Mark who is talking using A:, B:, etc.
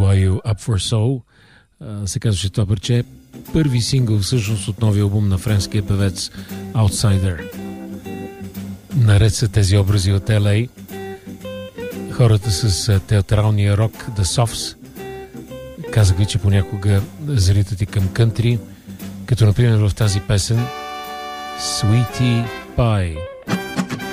A: Are You Up For Soul? Се казваше това парче. Първи сингъл всъщност от новия албум на френския певец Outsider. Наред са тези образи от LA, хората с театралния рок The Softs. Казах ви, че понякога зритат и към кънтри, като например в тази песен Sweetie Pie.